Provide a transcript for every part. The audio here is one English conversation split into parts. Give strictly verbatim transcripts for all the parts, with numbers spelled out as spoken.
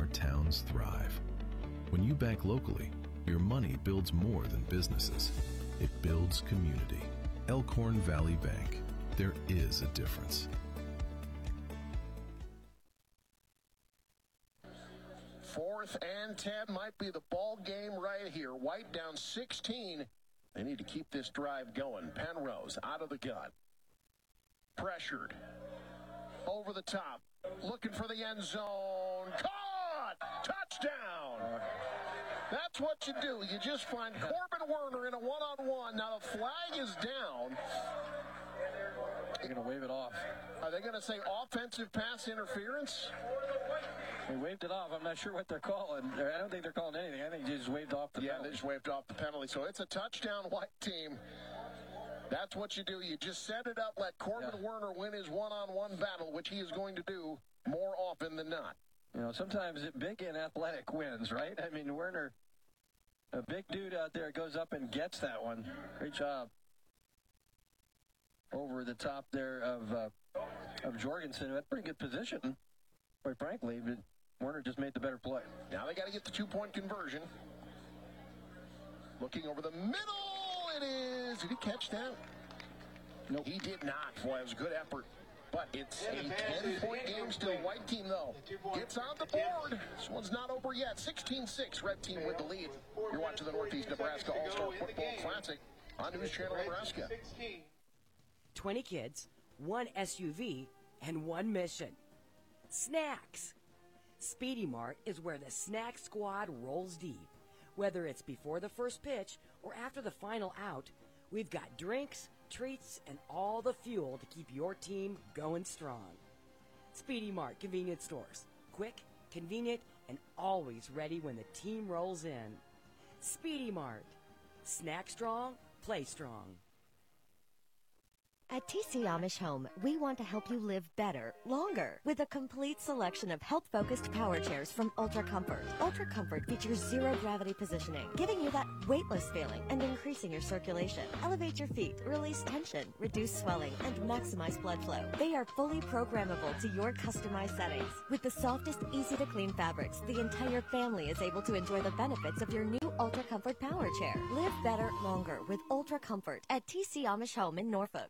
our towns thrive. When you bank locally, your money builds more than businesses. It builds community. Elkhorn Valley Bank. There is a difference. Fourth and ten might be the ball game right here. White down sixteen. They need to keep this drive going. Penrose out of the gun. Pressured. Over the top. Looking for the end zone. Caught! Touchdown! That's what you do. You just find Corbin Werner in a one-on-one. Now the flag is down. They're going to wave it off. Are they going to say offensive pass interference? They waved it off. I'm not sure what they're calling. I don't think they're calling anything. I think they just waved off the yeah, penalty. they just waved off the penalty. So it's a touchdown, White team. That's what you do. You just set it up, let Corbin yeah. Werner win his one-on-one battle, which he is going to do more often than not. You know, sometimes it big and athletic wins, right? I mean, Werner, a big dude out there, goes up and gets that one. Great job. Over the top there of uh, of Jorgensen. That's pretty good position, quite frankly, but Werner just made the better play. Now they got to get the two-point conversion. Looking over the middle, it is. Did he catch that? No, nope. He did not. Boy, it was a good effort. But it's a ten-point game still. White team, though, gets on the board. This one's not over yet. sixteen six, red team with the lead. You're watching the Northeast Nebraska All-Star Football Classic on News Channel Nebraska. twenty kids, one S U V, and one mission. Snacks. Speedy Mart is where the snack squad rolls deep. Whether it's before the first pitch or after the final out, we've got drinks, treats, and all the fuel to keep your team going strong. Speedy Mart convenience stores. Quick, convenient, and always ready when the team rolls in. Speedy Mart. Snack strong, play strong. At T C Amish Home, we want to help you live better, longer, with a complete selection of health-focused power chairs from Ultra Comfort. Ultra Comfort features zero-gravity positioning, giving you that weightless feeling and increasing your circulation. Elevate your feet, release tension, reduce swelling, and maximize blood flow. They are fully programmable to your customized settings. With the softest, easy-to-clean fabrics, the entire family is able to enjoy the benefits of your new Ultra Comfort power chair. Live better, longer with Ultra Comfort at T C Amish Home in Norfolk.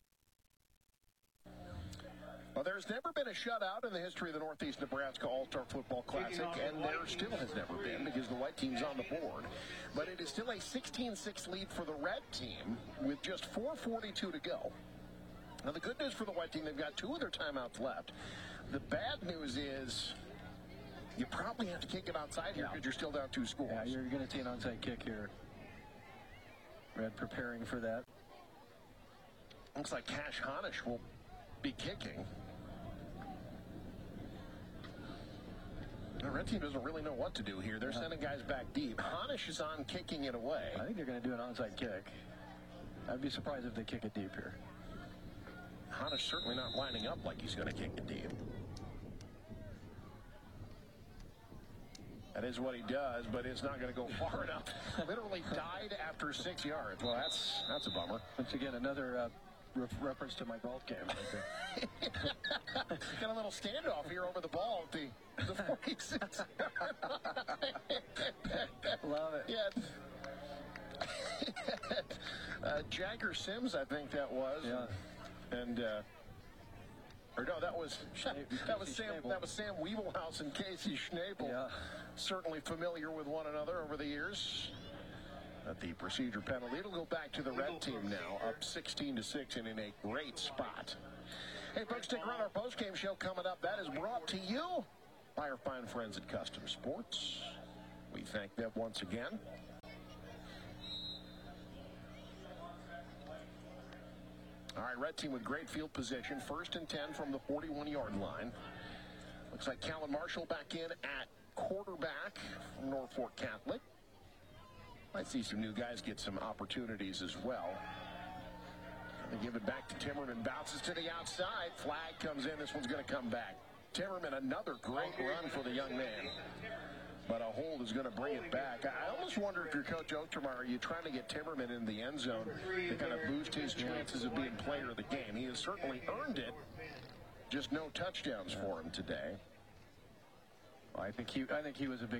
Well, there's never been a shutout in the history of the Northeast Nebraska All-Star Football Classic, and there still has never been because the white team's on the board. But it is still a sixteen six lead for the red team with just four forty-two to go. Now, the good news for the white team, they've got two of their timeouts left. The bad news is you probably have to kick it outside here because yeah. you're still down two scores. Yeah, you're going to see an onside kick here. Red preparing for that. Looks like Cash Honish will be kicking. The red team doesn't really know what to do here. They're yeah. sending guys back deep. Honish is on kicking it away. I think they're going to do an onside kick. I'd be surprised if they kick it deep here. Honish certainly not lining up like he's going to kick it deep. That is what he does, but it's not going to go far enough. Literally died after six yards. Well, that's that's a bummer. Once again, another uh, re reference to my golf game. Got a little standoff here over the ball at the, the forty-six. Love it. Yeah. uh, Jagger Sims, I think that was. Yeah. And, uh, or no, that was that was Sam Schnabel. That was Sam Weebelhaus and Casey Schnabel. Yeah. Certainly familiar with one another over the years. At the procedure penalty, it'll go back to the red team now, up sixteen to six and in a great spot. Hey, folks, stick around. Our post-game show coming up. That is brought to you by our fine friends at Custom Sports. We thank them once again. All right, red team with great field position. First and ten from the forty-one yard line. Looks like Callan Marshall back in at quarterback from Norfolk Catholic. Might see some new guys get some opportunities as well. They give it back to Timmerman. Bounces to the outside. Flag comes in. This one's going to come back. Timmerman, another great run for the young man. But a hold is going to bring it back. I almost wonder if you're Coach Ostermeyer, are you trying to get Timmerman in the end zone to kind of boost his chances of being player of the game? He has certainly earned it. Just no touchdowns for him today. I think he, I think he was a big